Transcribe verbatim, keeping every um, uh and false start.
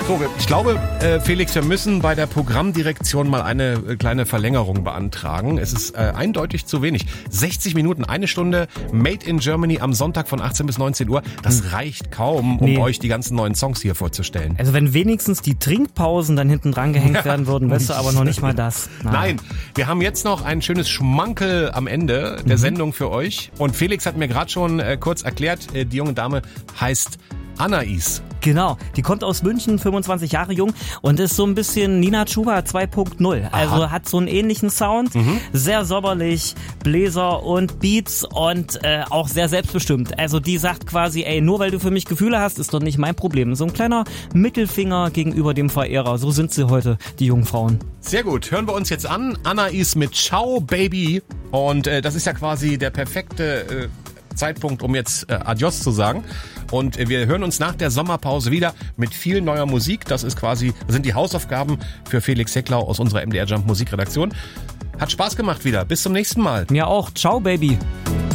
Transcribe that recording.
So, ich glaube, äh, Felix, wir müssen bei der Programmdirektion mal eine äh, kleine Verlängerung beantragen. Es ist äh, eindeutig zu wenig. sechzig Minuten, eine Stunde Made in Germany am Sonntag von achtzehn bis neunzehn Uhr. Das hm. reicht kaum, um nee. euch die ganzen neuen Songs hier vorzustellen. Also wenn wenigstens die Trinkpausen dann hinten dran gehängt ja. werden würden, weißt du, aber noch nicht mal das. Nein. Nein, wir haben jetzt noch ein schönes Schmankerl am Ende der mhm. Sendung für euch. Und Felix hat mir gerade schon äh, kurz erklärt, äh, die junge Dame heißt Anais. Genau, die kommt aus München, fünfundzwanzig Jahre jung und ist so ein bisschen Nina Chuba zwei Punkt null. Also Aha. hat so einen ähnlichen Sound, mhm. sehr sommerlich, Bläser und Beats und äh, auch sehr selbstbestimmt. Also die sagt quasi, ey, nur weil du für mich Gefühle hast, ist doch nicht mein Problem. So ein kleiner Mittelfinger gegenüber dem Verehrer. So sind sie heute, die jungen Frauen. Sehr gut, hören wir uns jetzt an. Anais mit Ciao Baby und äh, das ist ja quasi der perfekte äh, Zeitpunkt, um jetzt äh, Adios zu sagen. Und wir hören uns nach der Sommerpause wieder mit viel neuer Musik. Das ist quasi, das sind die Hausaufgaben für Felix Hecklau aus unserer M D R Jump Musikredaktion. Hat Spaß gemacht wieder. Bis zum nächsten Mal. Mir auch. Ciao, Baby.